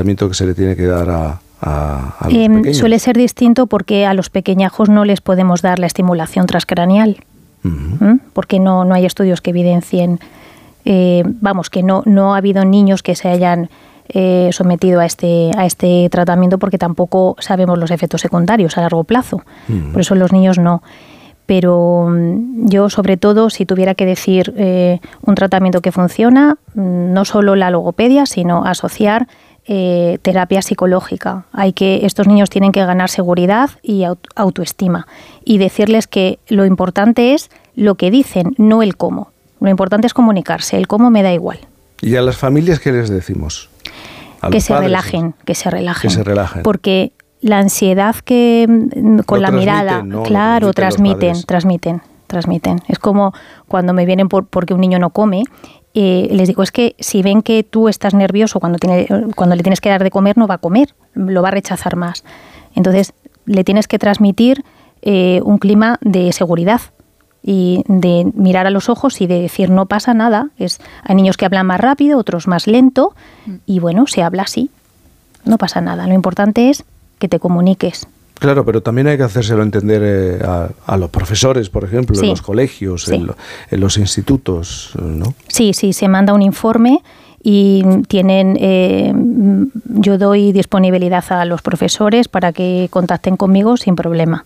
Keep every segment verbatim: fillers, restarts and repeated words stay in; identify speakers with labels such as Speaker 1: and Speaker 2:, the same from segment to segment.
Speaker 1: tratamiento que se le tiene que dar a, a, a los
Speaker 2: eh,
Speaker 1: pequeños?
Speaker 2: Suele ser distinto porque a los pequeñajos no les podemos dar la estimulación transcranial, uh-huh. ¿Mm? porque no, no hay estudios que evidencien, eh, vamos, que no, no ha habido niños que se hayan eh, sometido a este, a este tratamiento porque tampoco sabemos los efectos secundarios a largo plazo. Uh-huh. Por eso los niños no. Pero yo, sobre todo, si tuviera que decir eh, un tratamiento que funciona, no solo la logopedia, sino asociar eh, terapia psicológica. Hay que, estos niños tienen que ganar seguridad y autoestima y decirles que lo importante es lo que dicen, no el cómo. Lo importante es comunicarse, el cómo me da igual.
Speaker 1: ¿Y a las familias qué les decimos?
Speaker 2: Que se relajen, que se relajen.
Speaker 1: Que se relajen.
Speaker 2: Porque la ansiedad que con
Speaker 1: lo
Speaker 2: la mirada,
Speaker 1: ¿no?
Speaker 2: claro, transmiten, transmiten, transmiten. Es como cuando me vienen por, porque un niño no come, eh, les digo, es que si ven que tú estás nervioso cuando, tiene, cuando le tienes que dar de comer, no va a comer, lo va a rechazar más. Entonces, le tienes que transmitir eh, un clima de seguridad y de mirar a los ojos y de decir no pasa nada. Es, hay niños que hablan más rápido, otros más lento, y bueno, se habla así, no pasa nada. Lo importante es que te comuniques.
Speaker 1: Claro, pero también hay que hacérselo entender eh, a, a los profesores, por ejemplo, sí. en los colegios, sí. en, lo, en los institutos, ¿no?
Speaker 2: Sí, sí, se manda un informe y tienen, eh, yo doy disponibilidad a los profesores para que contacten conmigo sin problema.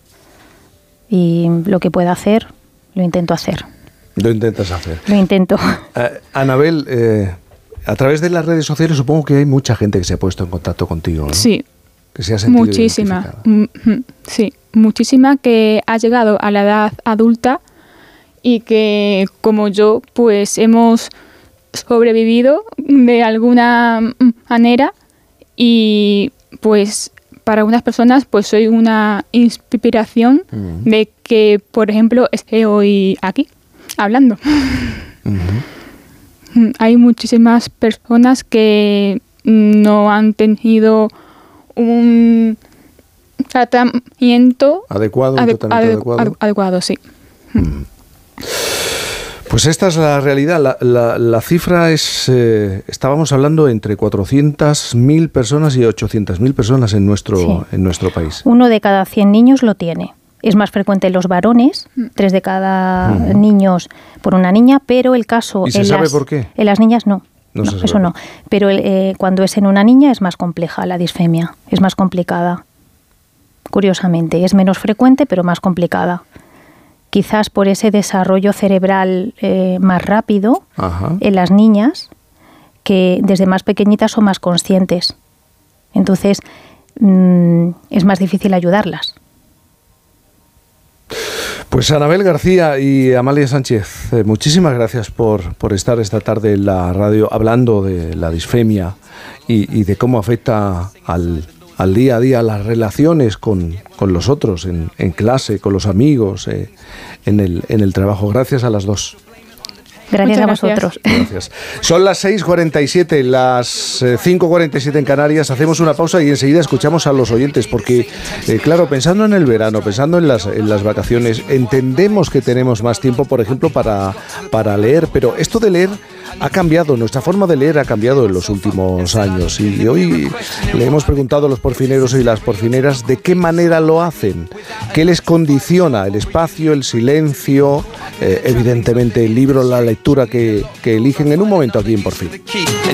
Speaker 2: Y lo que pueda hacer, lo intento hacer.
Speaker 1: Lo intentas hacer.
Speaker 2: Lo intento.
Speaker 1: Uh, Anabel, eh, a través de las redes sociales supongo que hay mucha gente que se ha puesto en contacto contigo, ¿no?
Speaker 3: Sí.
Speaker 1: Que se ha sentido
Speaker 3: muchísima, sí, muchísima que ha llegado a la edad adulta y que, como yo, pues hemos sobrevivido de alguna manera y, pues, para algunas personas, pues soy una inspiración uh-huh. de que, por ejemplo, esté hoy aquí hablando. Uh-huh. Hay muchísimas personas que no han tenido un tratamiento
Speaker 1: adecuado, un
Speaker 3: ade-
Speaker 1: tratamiento
Speaker 3: ade-
Speaker 1: adecuado.
Speaker 3: adecuado, sí.
Speaker 1: Mm. Pues esta es la realidad. La, la, la cifra es, eh, estábamos hablando entre cuatrocientas mil personas y ochocientas mil personas en nuestro, sí. en nuestro país.
Speaker 2: Uno de cada cien niños lo tiene. Es más frecuente en los varones, mm. tres de cada mm. niños por una niña, pero el caso
Speaker 1: ¿Y se
Speaker 2: en,
Speaker 1: sabe
Speaker 2: las,
Speaker 1: por qué?
Speaker 2: en las niñas no.
Speaker 1: No,
Speaker 2: no eso no. Pero eh, cuando es en una niña es más compleja la disfemia, es más complicada. Curiosamente, es menos frecuente, pero más complicada. Quizás por ese desarrollo cerebral eh, más rápido Ajá. en las niñas, que desde más pequeñitas son más conscientes. Entonces, mmm, es más difícil ayudarlas.
Speaker 1: Pues Anabel García y Amalia Sánchez, eh, muchísimas gracias por, por estar esta tarde en la radio hablando de la disfemia y, y de cómo afecta al, al día a día las relaciones con, con los otros, en, en clase, con los amigos, eh, en, el, en el trabajo. Gracias a las dos.
Speaker 2: Gracias a vosotros.
Speaker 1: Gracias. Son las seis cuarenta y siete, las cinco cuarenta y siete en Canarias. Hacemos una pausa y enseguida escuchamos a los oyentes porque, eh, claro, pensando en el verano, pensando en las, en las vacaciones, entendemos que tenemos más tiempo, por ejemplo, para, para leer, pero esto de leer ha cambiado, nuestra forma de leer ha cambiado en los últimos años y hoy le hemos preguntado a los porfineros y las porfineras de qué manera lo hacen, qué les condiciona el espacio, el silencio, eh, evidentemente el libro, la lectura que, que eligen en un momento aquí en Por Fin.